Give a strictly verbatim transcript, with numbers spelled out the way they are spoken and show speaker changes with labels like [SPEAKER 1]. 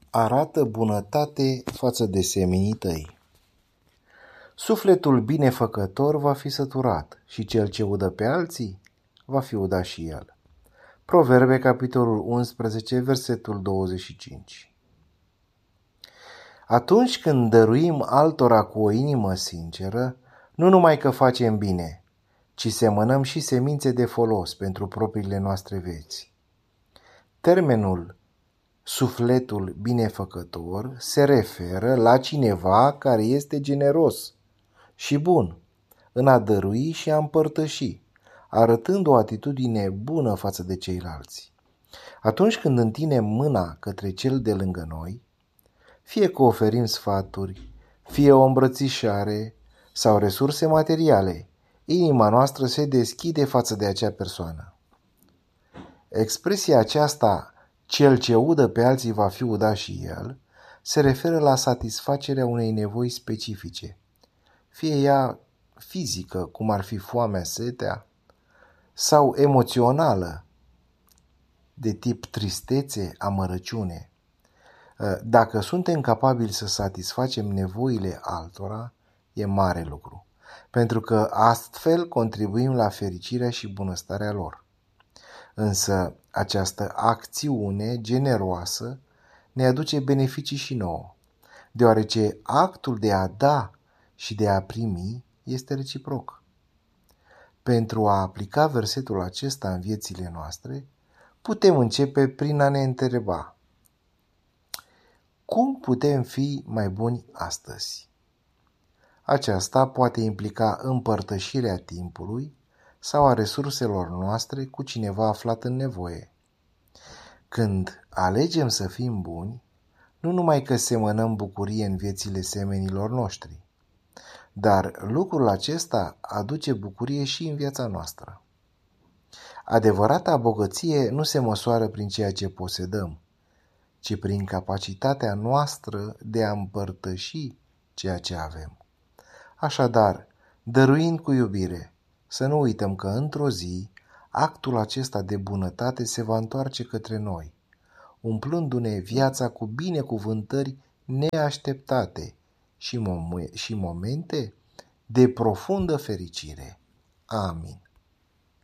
[SPEAKER 1] arată bunătate față de semenii tăi. Sufletul binefăcător va fi săturat și cel ce udă pe alții va fi udat și el. Proverbe, capitolul unsprezece, versetul douăzeci și cinci. Atunci când dăruim altora cu o inimă sinceră, nu numai că facem bine, ci semănăm și semințe de folos pentru propriile noastre vieți. Termenul sufletul binefăcător se referă la cineva care este generos și bun în a dărui și a împărtăși, arătând o atitudine bună față de ceilalți. Atunci când întindem mâna către cel de lângă noi, fie că oferim sfaturi, fie o îmbrățișare sau resurse materiale, inima noastră se deschide față de acea persoană. Expresia aceasta, cel ce udă pe alții va fi udat și el, se referă la satisfacerea unei nevoi specifice, fie ea fizică, cum ar fi foamea, setea, sau emoțională, de tip tristețe, amărăciune. Dacă suntem capabili să satisfacem nevoile altora, e mare lucru, pentru că astfel contribuim la fericirea și bunăstarea lor. Însă această acțiune generoasă ne aduce beneficii și nouă, deoarece actul de a da și de a primi este reciproc. Pentru a aplica versetul acesta în viețile noastre, putem începe prin a ne întreba: cum putem fi mai buni astăzi? Aceasta poate implica împărtășirea timpului sau a resurselor noastre cu cineva aflat în nevoie. Când alegem să fim buni, nu numai că semănăm bucurie în viețile semenilor noștri, dar lucrul acesta aduce bucurie și în viața noastră. Adevărata bogăție nu se măsoară prin ceea ce posedăm, ci prin capacitatea noastră de a împărtăși ceea ce avem. Așadar, dăruind cu iubire, să nu uităm că într-o zi actul acesta de bunătate se va întoarce către noi, umplându-ne viața cu binecuvântări neașteptate și, mom- și momente de profundă fericire. Amin.